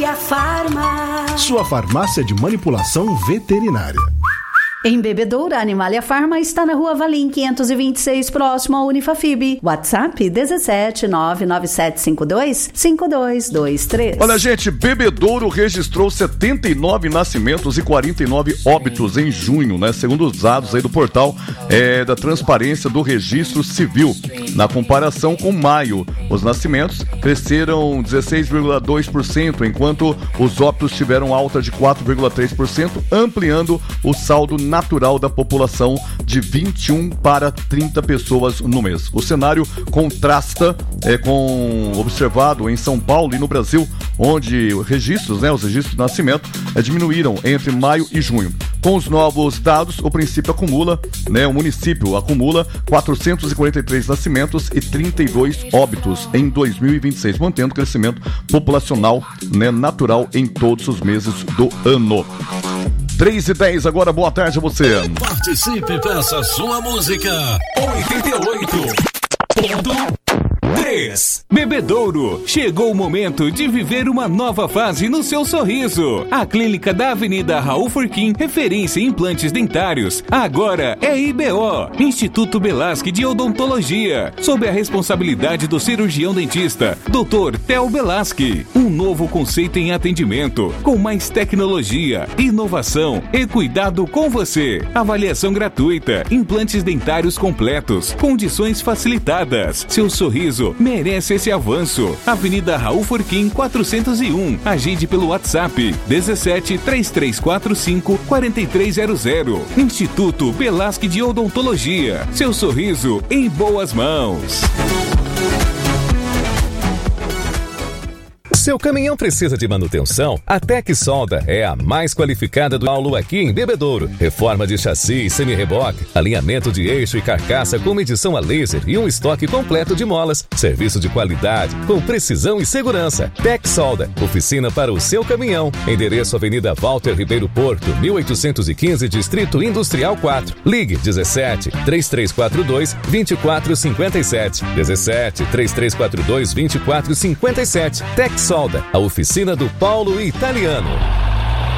Animalia Farma. Sua farmácia de manipulação veterinária. Em Bebedouro, a Animalia Farma está na Rua Valim 526, próximo ao Unifafib. WhatsApp 17 99752 5223. Olha, gente, Bebedouro registrou 79 nascimentos e 49 óbitos em junho, né? Segundo os dados aí do portal da Transparência do Registro Civil. Na comparação com maio, os nascimentos cresceram 16,2%, enquanto os óbitos tiveram alta de 4,3%, ampliando o saldo natural da população de 21 para 30 pessoas no mês. O cenário contrasta com observado em São Paulo e no Brasil, onde os registros de nascimento diminuíram entre maio e junho. Com os novos dados, o município acumula 443 nascimentos e 32 óbitos em 2026, mantendo o crescimento populacional natural em todos os meses do ano. 3h10 agora, boa tarde a você. Participe, peça sua música. 88.3. Bebedouro, chegou o momento de viver uma nova fase no seu sorriso. A clínica da Avenida Raul Furquim, referência em implantes dentários, agora é IBO, Instituto Belasque de Odontologia, sob a responsabilidade do cirurgião dentista, Dr. Theo Belasque. Um novo conceito em atendimento, com mais tecnologia, inovação e cuidado com você. Avaliação gratuita, implantes dentários completos, condições facilitadas. Seu sorriso merece esse avanço. Avenida Raul Furquim 401. Agende pelo WhatsApp 17 3345 4300. Instituto Belasque de Odontologia. Seu sorriso em boas mãos. Seu caminhão precisa de manutenção? A Tec Solda é a mais qualificada do Paulo aqui em Bebedouro. Reforma de chassi, semi-reboque, alinhamento de eixo e carcaça com medição a laser e um estoque completo de molas. Serviço de qualidade, com precisão e segurança. Tec Solda, oficina para o seu caminhão. Endereço Avenida Walter Ribeiro Porto, 1815, Distrito Industrial 4. Ligue 17 3342 2457. 17 3342 2457. Tec Solda, a oficina do Paulo Italiano.